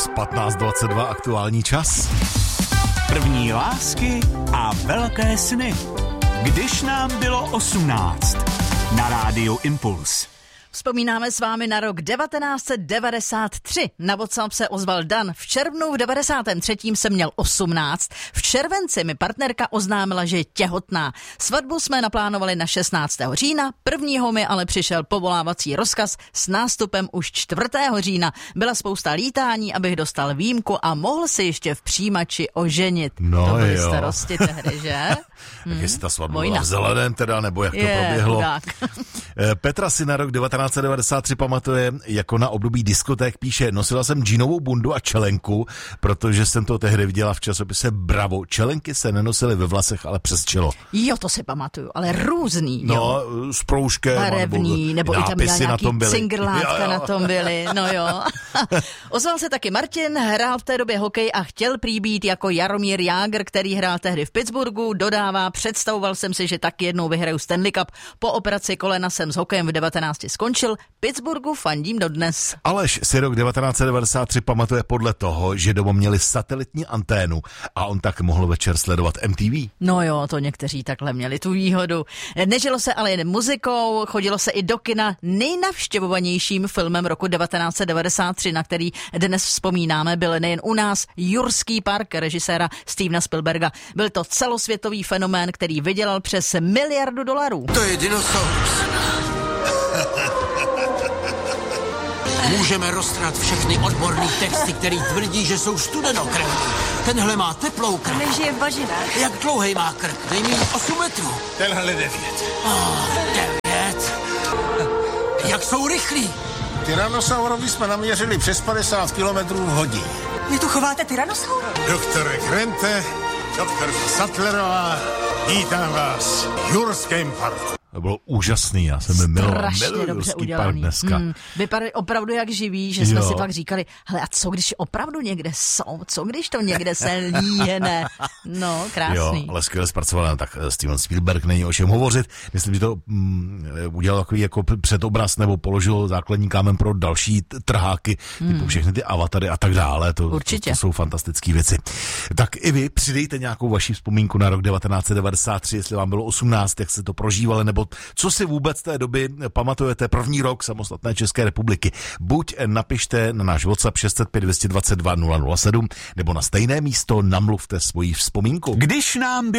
Impuls 15:22 aktuální čas. První lásky a velké sny. Když nám bylo 18. Na rádiu Impuls. Vzpomínáme s vámi na rok 1993. Na WhatsApp se ozval Dan. V červnu v 93. jsem měl 18. V červenci mi partnerka oznámila, že je těhotná. Svatbu jsme naplánovali na 16. října, 1. mi ale přišel povolávací rozkaz s nástupem už 4. října. Byla spousta lítání, abych dostal výjimku a mohl si ještě v přijímači oženit. No to byly jo. starosti tehdy, že? Tak jestli ta svatba Vojna. byla v zeleném teda, nebo jak to proběhlo. Tak. Petra si na rok 1993 pamatuje jako na období diskoték, píše, nosila jsem džínovou bundu a čelenku, protože jsem to tehdy viděla v časopise Bravo. Čelenky se nenosily ve vlasech, ale přes čelo. Jo, to si pamatuju, ale různý, No, jo. s proužkem. Barevný, nebo i tam měla nějaký cingrlátka Jo. na tom byly, no jo. Ozval se taky Martin, hrál v té době hokej a chtěl prý být jako Jaromír Jágr, který hrál tehdy v Pittsburghu, dodává, představoval jsem si, že tak jednou vyhraju Stanley Cup. Po operaci kolena jsem s hokejem v 19 skončil, Pittsburghu fandím dodnes. Aleš si rok 1993 pamatuje podle toho, že doma měli satelitní anténu a on tak mohl večer sledovat MTV. No jo, to někteří takhle měli tu výhodu. Nežilo se ale jen muzikou, chodilo se i do kina. Nejnavštěvovanějším filmem roku 1993, na který dnes vzpomínáme, byl nejen u nás Jurský park režiséra Stevena Spielberga. Byl to celosvětový fenomén, který vydělal přes $1 miliard. To je dinosaurus. Můžeme roztrhat všechny odborný texty, který tvrdí, že jsou studenokrevní. Tenhle má teplou krv. Nežije v bažinách. Jak dlouhej má krk? Nejméně 8 metrů. Tenhle 9. 9. Jak jsou rychlí? Tyrannosaurovi jsme naměřili přes 50 km v hodině. Vy tu chováte tyrannosaura? Doktore Krente, doktor Sattlerová, vítám vás v Jurském parku. To bylo úžasný, já jsem miloval Strašně dobře Jurský park udělaný. dneska. Vypadají opravdu jak živí, že jsme Jo. si pak říkali, hele a co když opravdu někde jsou, co když to někde se líhne. No, krásný. Jo, ale skvěle zpracované, tak Steven Spielberg není o čem hovořit. Myslím, že to udělal takový jako předobraz nebo položil základní kámen pro další trháky, typu všechny ty Avatary a tak dále. To jsou fantastické věci. Tak i vy přidejte nějakou vaši vzpomínku na rok 1993, jestli vám bylo 18, jak se to prožívali, nebo co si vůbec té doby pamatujete, první rok samostatné České republiky. Buď napište na náš WhatsApp 605 222 007, nebo na stejné místo namluvte svoji vzpomínku. Když nám bylo